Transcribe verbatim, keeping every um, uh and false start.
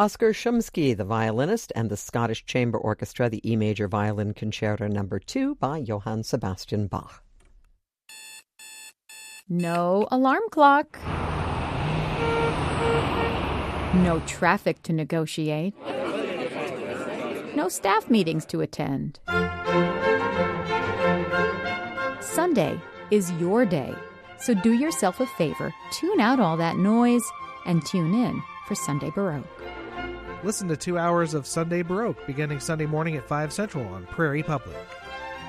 Oskar Shumsky, the violinist, and the Scottish Chamber Orchestra, the E Major Violin Concerto Number two by Johann Sebastian Bach. No alarm clock. No traffic to negotiate. No staff meetings to attend. Sunday is your day, so do yourself a favor, tune out all that noise, and tune in for Sunday Baroque. Listen to two hours of Sunday Baroque beginning Sunday morning at five Central on Prairie Public.